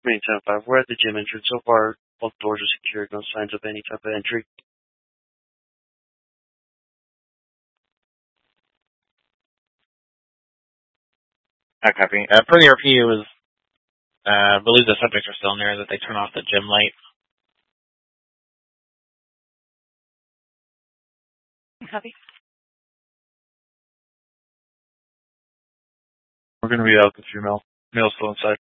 Main 10-5, we're at the gym entrance. So far, both doors are secured. No signs of any type of entry. I copy. Per the RPU is, I believe the subjects are still in there, that they turn off the gym light. Copy. We're going to be out the female. Male's still inside.